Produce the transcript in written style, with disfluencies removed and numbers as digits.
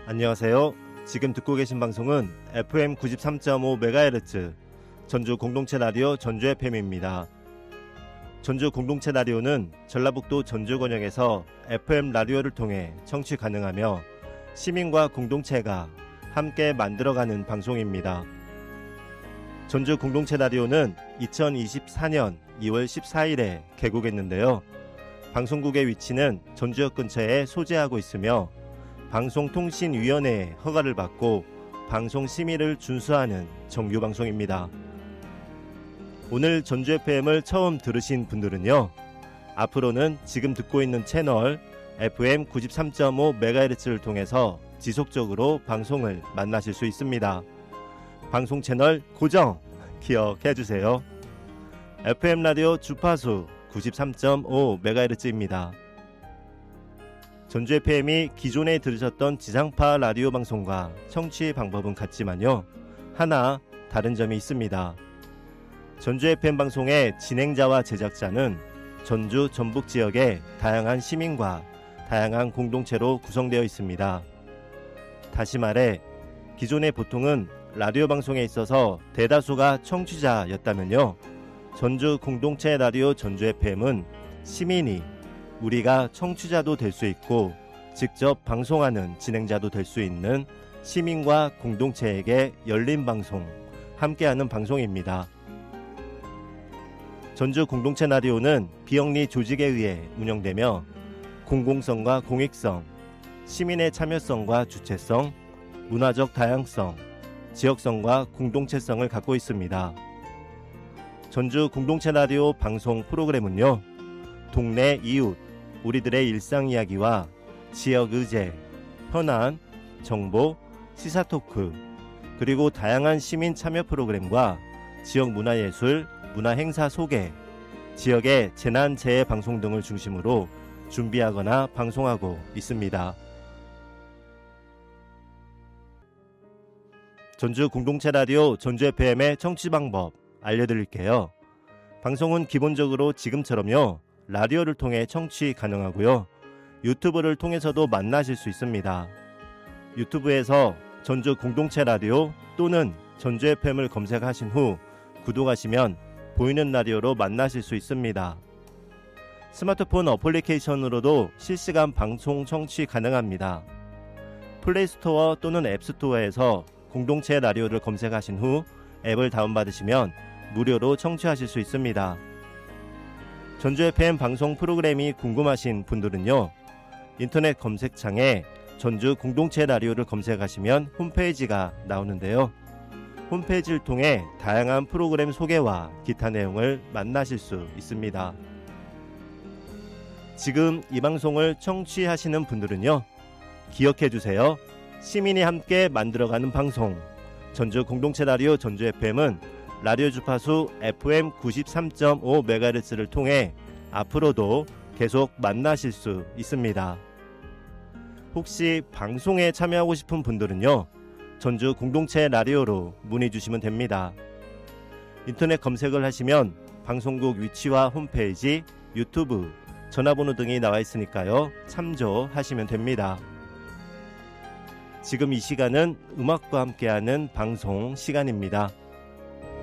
안녕하세요. 지금 듣고 계신 방송은 FM 93.5MHz 전주 공동체 라디오 전주 FM입니다. 전주 공동체 라디오는 전라북도 전주권역에서 FM 라디오를 통해 청취 가능하며 시민과 공동체가 함께 만들어가는 방송입니다. 전주 공동체 라디오는 2024년 2월 14일에 개국했는데요. 방송국의 위치는 전주역 근처에 소재하고 있으며 방송통신위원회의 허가를 받고 방송 심의를 준수하는 정규방송입니다. 오늘 전주 FM을 처음 들으신 분들은요, 앞으로는 지금 듣고 있는 채널 FM 93.5MHz를 통해서 지속적으로 방송을 만나실 수 있습니다. 방송 채널 고정 기억해 주세요. FM 라디오 주파수 93.5MHz입니다. 전주 FM이 기존에 들으셨던 지상파 라디오 방송과 청취 방법은 같지만요, 하나 다른 점이 있습니다. 전주 FM 방송의 진행자와 제작자는 전주 전북 지역의 다양한 시민과 다양한 공동체로 구성되어 있습니다. 다시 말해, 기존의 보통은 라디오 방송에 있어서 대다수가 청취자였다면요, 전주 공동체 라디오 전주 FM은 시민이, 우리가 청취자도 될 수 있고 직접 방송하는 진행자도 될 수 있는 시민과 공동체에게 열린 방송, 함께하는 방송입니다. 전주 공동체 라디오는 비영리 조직에 의해 운영되며 공공성과 공익성, 시민의 참여성과 주체성, 문화적 다양성, 지역성과 공동체성을 갖고 있습니다. 전주 공동체 라디오 방송 프로그램은요, 동네 이웃, 우리들의 일상 이야기와 지역 의제, 현안, 정보, 시사 토크, 그리고 다양한 시민 참여 프로그램과 지역 문화예술, 문화행사 소개, 지역의 재난재해 방송 등을 중심으로 준비하거나 방송하고 있습니다. 전주 공동체 라디오 전주 FM의 청취 방법 알려드릴게요. 방송은 기본적으로 지금처럼요, 라디오를 통해 청취 가능하고요, 유튜브를 통해서도 만나실 수 있습니다. 유튜브에서 전주 공동체 라디오 또는 전주 FM을 검색하신 후 구독하시면 보이는 라디오로 만나실 수 있습니다. 스마트폰 어플리케이션으로도 실시간 방송 청취 가능합니다. 플레이스토어 또는 앱스토어에서 공동체 라디오를 검색하신 후 앱을 다운받으시면 무료로 청취하실 수 있습니다. 전주 FM 방송 프로그램이 궁금하신 분들은요, 인터넷 검색창에 전주 공동체 라디오를 검색하시면 홈페이지가 나오는데요, 홈페이지를 통해 다양한 프로그램 소개와 기타 내용을 만나실 수 있습니다. 지금 이 방송을 청취하시는 분들은요, 기억해 주세요. 시민이 함께 만들어가는 방송 전주 공동체 라디오 전주 FM은 라디오 주파수 FM 93.5MHz를 통해 앞으로도 계속 만나실 수 있습니다. 혹시 방송에 참여하고 싶은 분들은요, 전주 공동체 라디오로 문의 주시면 됩니다. 인터넷 검색을 하시면 방송국 위치와 홈페이지, 유튜브, 전화번호 등이 나와 있으니까요, 참조하시면 됩니다. 지금 이 시간은 음악과 함께하는 방송 시간입니다.